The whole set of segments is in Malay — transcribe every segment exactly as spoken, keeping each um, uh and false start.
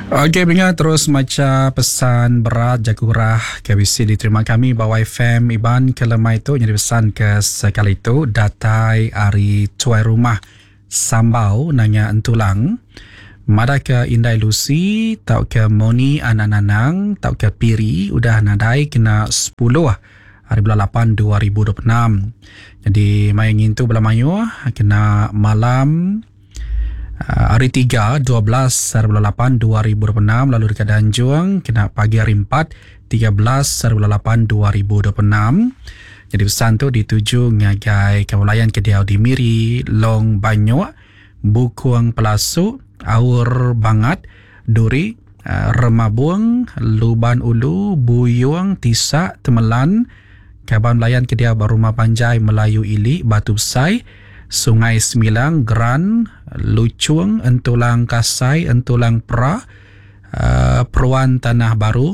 Okey, pendengar, terus macam pesan berat Jakurah K B C diterima kami bawa F M Iban ke lemai itu jadi pesan ke sekali itu datai ari tuai rumah sambau nanya entulang mada ke Indai Lucy tau ke Moni Anananang tau ke Piri udah nadai kena sepuluh hari bulan lapan dua ribu dua puluh enam. Jadi mai ngintu belah mayu kena malam Uh, hari tiga, dua belas hari bulan lapan dua ribu dua puluh enam. Lalu dekat Danjuang kena pagi hari empat, tiga belas hari bulan lapan dua ribu dua puluh enam. Jadi pesan tu dituju ngagai kewalayan Kediau di Miri, Long Banyuak, Bukuang Pelasuk, Aur Bangat, Duri, uh, Remabuang, Luban Ulu, Buyuang, Tisak, Temelan, Kaban Layan Kediau Barumah Panjai, Melayu Ili, Batu Besai, Sungai Semilang, Gran, Lucuang, Entulang Kasai, Entulang Pra, uh, Peruan Tanah Baru,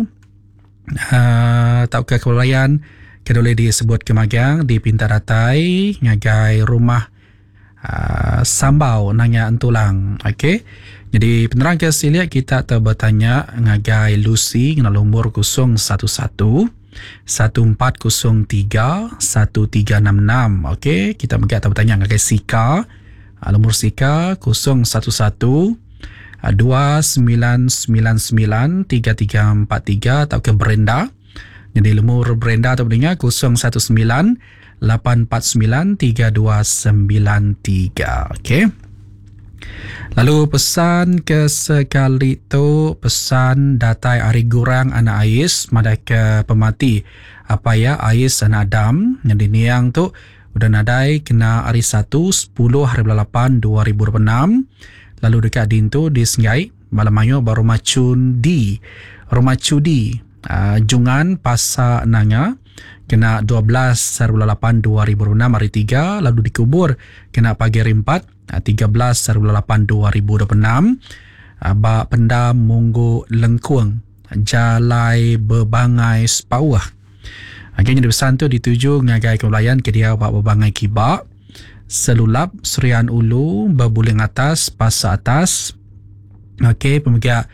uh, tau ke kewalayan kedoleh disebut kemagang di Pintaratai, ngagai rumah uh, Sambau nanya Entulang. Okey. Jadi penerang ke siliat kita ter bertanya ngagai Lucy kena umur kosong satu satu satu empat kosong tiga satu tiga enam enam. Okey, kita pergi atau bertanya ngagai Sika. Nomor Sika kosong satu satu dua sembilan sembilan sembilan tiga tiga empat tiga atau ke Brenda. Jadi nomor Brenda atau bertanya kosong satu sembilan lapan empat sembilan tiga dua sembilan tiga. Okey. Lalu pesan ke sekali tu pesan datai Ari Gurang anak Ais mada ke pemati apa ya Ais anak Adam. Jadi niang tu udah nadai kena hari satu sepuluh hari bulan lapan dua ribu dua puluh enam. Lalu dekat dintu di Sengai malam mayu baru macun di rumah cudi uh, Jungan Pasar Nanga kena dua belas hari bulan lapan dua ribu dua puluh enam hari tiga. Lalu dikubur kena pagi hari empat tiga belas hari bulan lapan dua ribu dua puluh enam. Ba Pendam Munggu Lengkuang Jalai Bebangai Sepawah. Akhirnya pesan tu dituju ngagai kewalayan Kediau Bak Bebangai Kibak, Selulap, Serian Ulu, Berbuling Atas, Pasar Atas. Okey, pemegia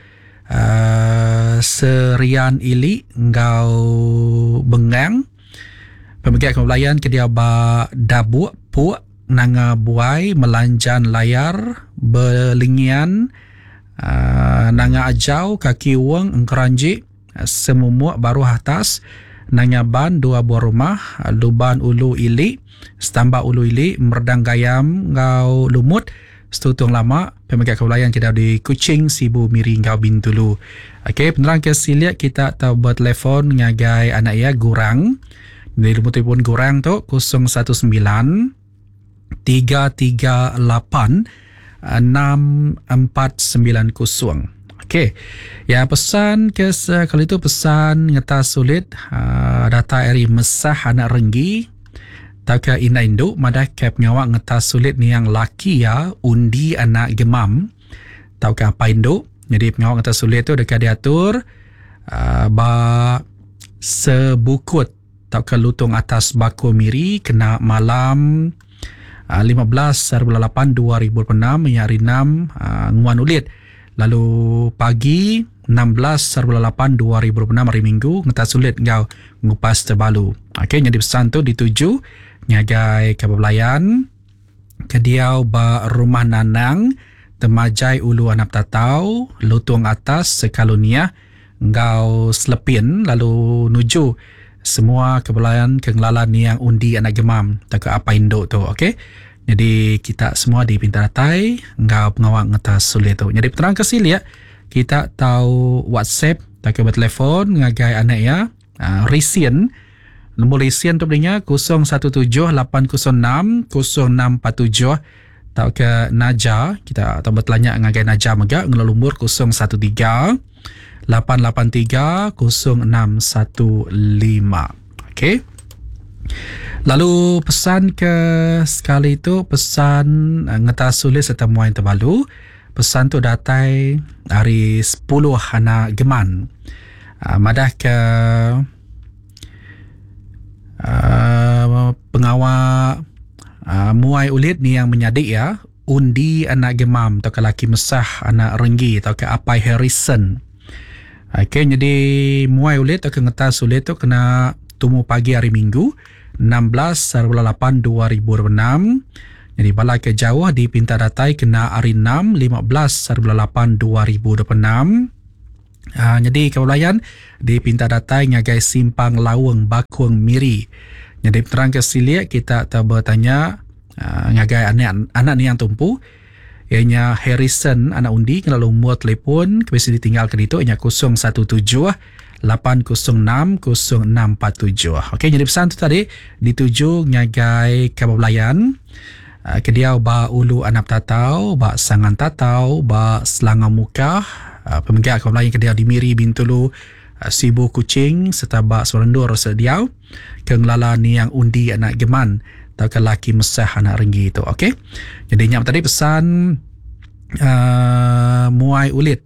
uh, Serian Ili, Ngau Bengang. Pemegia kewalayan Kediau Bak Dabuk, Puak, Nanga Buai, Melanjan Layar, Belingian, uh, Nanga Ajau, Kaki Weng, Engkeranjik, Semumuak Baru Atas, Nanga Ban, Dua Buah Rumah, Luban Ulu Ili, Stambak Ulu Ili, Merdang Gayam, Ngau Lumut, Setutung Lama, pemegang kewalayan kita di Kuching, Sibu Miri, Ngau Bintulu. Okey, penerang ke siliat kita tahu bertelefon ngagai anak ia Gurang. Dari lumut telefon Gurang tu kosong satu sembilan tiga tiga lapan enam empat sembilan kosong. Okey. Ya, pesan ke sekali itu pesan ngeta sulit uh, data eri mesah anak renggi tak ke ina induk mada kep ngawak ngeta sulit ni yang laki ya undi anak gemam tau ke apa induk. Jadi pengawak ngeta sulit tu dekat diatur uh, ba sebukut tau ke lutung atas bako miri kena malam uh, lima belas hari bulan lapan dua ribu dua puluh enam hari enam uh, nguan ulit. Lalu pagi enam belas hari bulan lapan dua ribu dua puluh enam hari Minggu ngeta sulit ngau ngupas terbalu. Okey, jadi pesan tu dituju ngagai kebelayan Kediau Ba Rumah Nanang Temajai Ulu Anap Tatau Lutung Atas Sekalunia ngau Selepin. Lalu nuju semua kebelayan kengelalan yang undi anak gemam tak apa induk tu. Okey. Jadi kita semua di Pintaratai ngau pengawak ngeta sulit tu. Jadi peterang ke siliat kita tahu WhatsApp tak ke bertelefon ngagai anak ya uh, Risian. Nombor Risian tu punya kosong satu tujuh lapan kosong enam kosong enam empat tujuh. Tahu ke Naja kita tahu bertanya ngagai Naja megak ngelal umur kosong satu tiga lapan lapan tiga kosong enam satu lima. Okey. Lalu pesan ke sekali itu pesan uh, ngeta sulit serta muai terbalu. Pesan tu datai hari sepuluh anak geman. Uh, madah ke uh, pengawal uh, muai ulit ni yang menyadik ya undi anak gemam atau ke laki mesah anak renggi atau ke Apai Harrison. Okey, jadi muai ulit atau ke ngetas ulit tu kena tumu pagi hari Minggu enam belas bulan lapan dua ribu dua puluh enam. Jadi bala ke jauh di pinta datai kena hari enam lima belas bulan lapan dua ribu dua puluh enam. Uh, jadi kewalayan di pinta datai ngagai simpang Laweng Bakuang Miri. Jadi terang ke silia kita tak bertanya uh, ngagai anak anak ni yang tumpu ianya Harrison anak undi kena lumur telefon kebisi ditinggal ke itu ianya kosong satu tujuh lapan kosong enam kosong enam empat tujuh. Okey, jadi pesan tu tadi dituju ngagai Kabablayan. Uh, kediau ba ulu anap tatau, ba sangan tatau, ba selangau muka, uh, pemegang Kabablayan kediau di Miri Bintulu, uh, Sibu Kucing serta ba Serendur sediau kenglala ni yang undi anak geman atau ke laki mesah anak renggi itu. Okey, jadi nyam tadi pesan uh, muai ulit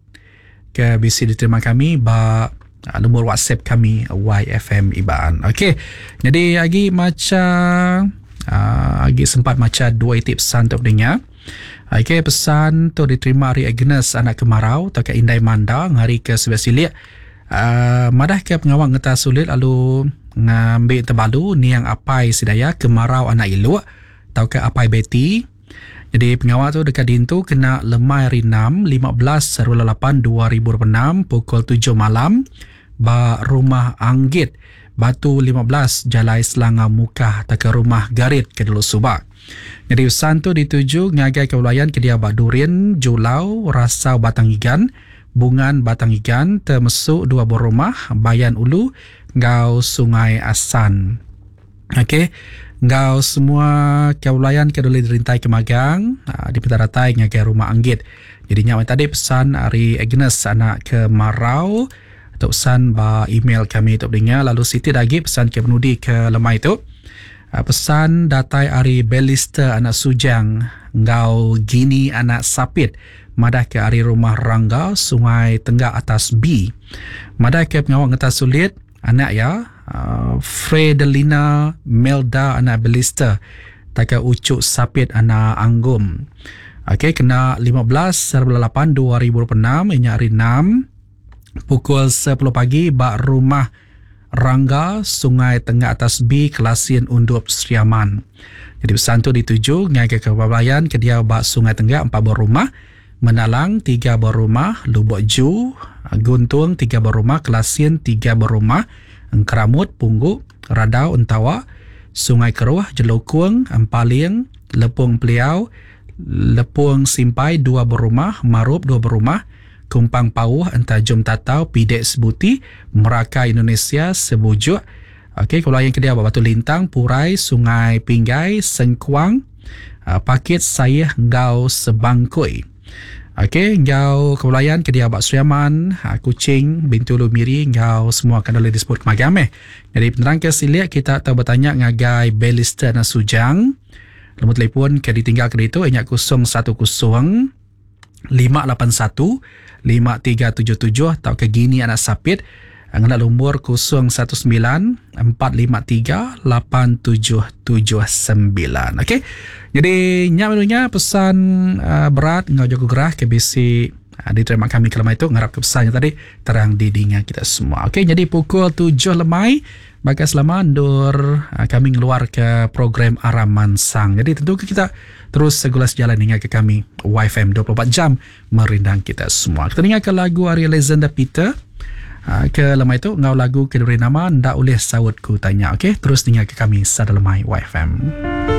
ke bisi diterima kami ba uh, nombor WhatsApp kami Y F M Iban. Okey, jadi lagi macam Uh, lagi sempat macam dua itik pesan tu pendengar. Okay, pesan tu diterima hari Agnes anak Kemarau atau ke Indai Manda hari ke sebelas silik. Uh, madah ke pengawal ngeta sulit lalu ngambil terbalu ni yang Apai Sidaya Kemarau anak Iluk atau ke Apai Betty. Jadi pengawal tu dekat dintu kena lemai hari enam lima belas bulan lapan dua ribu dua puluh enam pukul tujuh malam ba rumah Anggit Batu lima belas Jalai Selangau Muka tak ke rumah Garit ke Dulu Subak. Jadi usan tu dituju ngagai kewalayan ke dia Badurin, Julau, Rasau Batang Igan, Bungan Batang Igan, termasuk dua buah rumah, Bayan Ulu, Ngau Sungai Asan. Okey, ngau semua kewalayan ke Dulu Derintai ke Magang, di Petaratai ngagai rumah Anggit. Jadi nyawa tadi pesan hari Agnes anak ke Marau, atau pesan ba email kami tu dengar. Lalu Siti lagi pesan ke penudi ke lemai tu. Uh, pesan datai ari Belister anak Sujang, ngau Gini anak Sapit, madah ke ari rumah Rangga Sungai Tenggak atas B. Madah ke pengawal ngetas sulit anak ya uh, Fredelina Melda anak Belister, tak ke Ucuk Sapit anak Anggum. Okey, kena lima belas bulan lapan dua ribu dua puluh enam inya hari enam pukul sepuluh pagi bak rumah Rangga Sungai Tengah atas B Kelasian Undup Seriaman. Jadi pesan tu dituju ngagai ke Bablayan ke dia bak Sungai Tengah empat buah rumah, Menalang tiga buah rumah, Lubuk Ju, Guntung tiga buah rumah, Kelasian tiga buah rumah, Engkeramut, Pungguk, Radau, Entawa, Sungai Keruh, Jelokung, Empaling, Lepung Peliau, Lepung Simpai dua buah rumah, Marup dua buah rumah, Kumpang Pauh, Entajum Tatau, Pidek Sebuti, Meraka Indonesia, Sebujuk. Okey, kalau yang kedua Batu Lintang, Purai, Sungai Pinggai, Sengkuang, uh, Pakit Sayah, Ngau Sebangkoi. Okey, Ngau Kepulauan kedua Bak Seriaman, uh, Kuching, Bintulu Miri, Ngau semua akan boleh disebut Kemagame. Jadi penerang ke silik kita tahu bertanya ngagai Belister dan Sujang. Nombor telefon ke ditinggal ke itu inyak kosong satu kosong lima lapan satu lima tiga tujuh tujuh atau ke Gini anak Sapit ngena nombor kosong satu sembilan empat lima tiga lapan tujuh tujuh sembilan. Okey. Jadi nyamanya pesan uh, berat ngau jago gerah ke bisi uh, diterima kami kelama itu ngarap ke pesannya tadi terang di dinga kita semua. Okey, jadi pukul tujuh lemai bagai selama ndur uh, kami ngeluar ke program Araman Sang. Jadi tentu kita terus segulas jalan hingga ke kami Y F M dua puluh empat jam merindang kita semua. Kita dengarkan lagu Ari Legenda Peter. Uh, ke lemai itu ngau lagu keduri nama ndak oleh sawut ku tanya. Okey, terus dengar ke kami sada lemai Y F M.